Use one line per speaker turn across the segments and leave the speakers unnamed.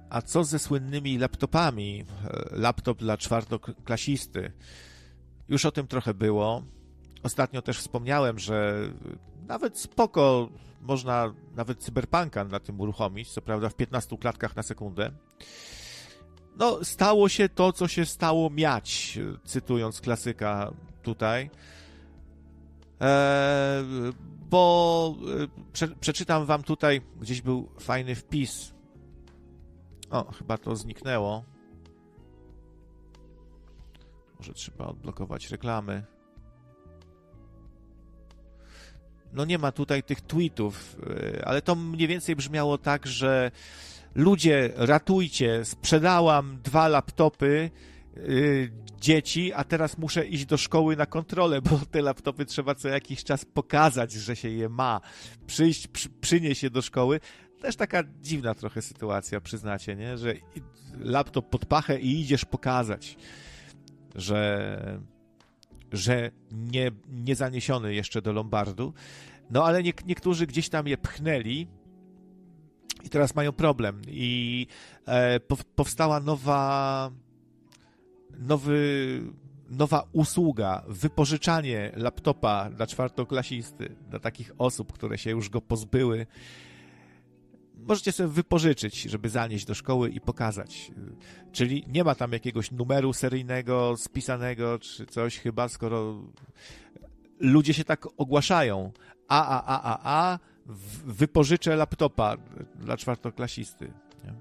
A co ze słynnymi laptopami? Laptop dla czwartoklasisty. Już o tym trochę było. Ostatnio też wspomniałem, że nawet spoko można nawet cyberpunka na tym uruchomić, co prawda w 15 klatkach na sekundę. No, stało się to, co się stało miać, cytując klasyka tutaj. Bo przeczytam wam tutaj, gdzieś był fajny wpis. O, chyba to zniknęło. Może trzeba odblokować reklamy. No nie ma tutaj tych tweetów, ale to mniej więcej brzmiało tak, że ludzie, ratujcie, sprzedałam 2 laptopy dzieci, a teraz muszę iść do szkoły na kontrolę, bo te laptopy trzeba co jakiś czas pokazać, że się je ma. Przyjść, przynieść je do szkoły. Też taka dziwna trochę sytuacja, przyznacie, nie? Że laptop pod pachę i idziesz pokazać, że nie zaniesiony jeszcze do Lombardu. No ale niektórzy gdzieś tam je pchnęli i teraz mają problem. I powstała nowa usługa, wypożyczanie laptopa dla czwartoklasisty, dla takich osób, które się już go pozbyły. Możecie sobie wypożyczyć, żeby zanieść do szkoły i pokazać. Czyli nie ma tam jakiegoś numeru seryjnego, spisanego, czy coś chyba, skoro ludzie się tak ogłaszają. Wypożyczę laptopa dla czwartoklasisty. Nie?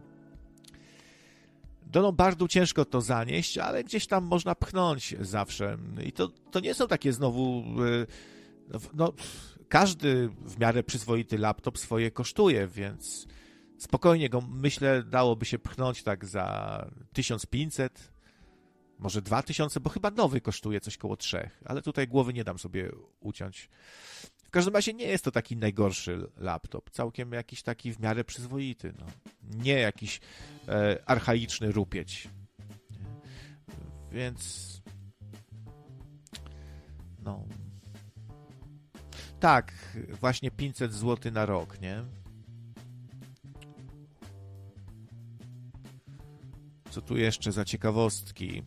Do Lombardu ciężko to zanieść, ale gdzieś tam można pchnąć zawsze. I to nie są takie znowu... No, każdy w miarę przyzwoity laptop swoje kosztuje, więc spokojnie go, myślę, dałoby się pchnąć tak za 1500, może 2000, bo chyba nowy kosztuje coś koło 3, ale tutaj głowy nie dam sobie uciąć. W każdym razie nie jest to taki najgorszy laptop, całkiem jakiś taki w miarę przyzwoity, no. Nie jakiś archaiczny rupieć. Więc no... Tak, właśnie 500 zł na rok, nie? Co tu jeszcze za ciekawostki?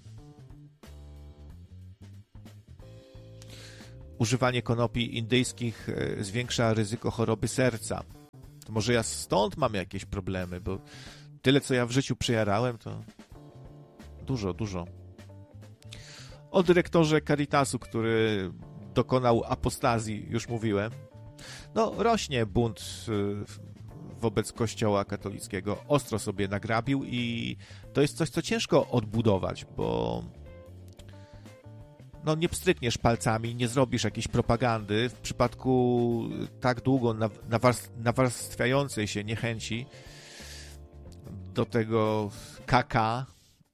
Używanie konopi indyjskich zwiększa ryzyko choroby serca. To może ja stąd mam jakieś problemy, bo tyle, co ja w życiu przejarałem, to dużo. O dyrektorze Caritasu, który dokonał apostazji, już mówiłem. No, rośnie bunt wobec Kościoła katolickiego. Ostro sobie nagrabił i to jest coś, co ciężko odbudować, bo no nie pstrykniesz palcami, nie zrobisz jakiejś propagandy. W przypadku tak długo nawarstwiającej się niechęci do tego KK,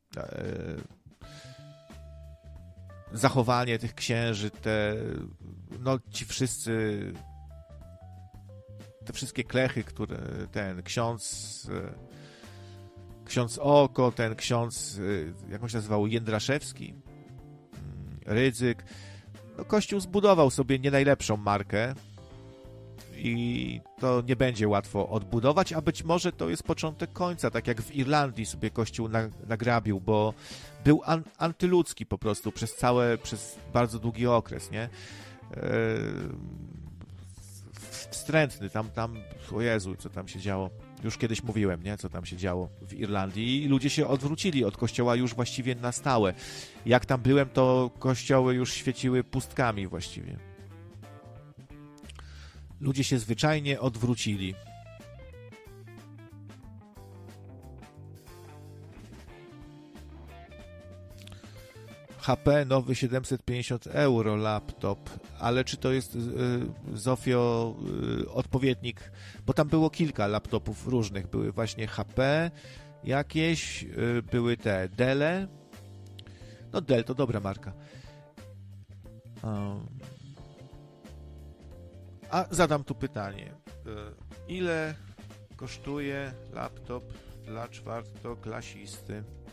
zachowanie tych księży, ci wszyscy, te wszystkie klechy, które ten ksiądz Oko, ten ksiądz, jak on się nazywał, Jędraszewski, Rydzyk, no Kościół zbudował sobie nie najlepszą markę i to nie będzie łatwo odbudować, a być może to jest początek końca, tak jak w Irlandii sobie Kościół nagrabił, bo był antyludzki po prostu przez bardzo długi okres, nie? Wstrętny, tam, o Jezu, co tam się działo. Już kiedyś mówiłem, nie? Co tam się działo w Irlandii i ludzie się odwrócili od kościoła już właściwie na stałe. Jak tam byłem, to kościoły już świeciły pustkami właściwie. Ludzie się zwyczajnie odwrócili. HP nowy 750 euro laptop, ale czy to jest, Zofio, odpowiednik, bo tam było kilka laptopów różnych, były właśnie HP jakieś, były te Delle, no Dell to dobra marka. A zadam tu pytanie, ile kosztuje laptop dla czwartoklasisty?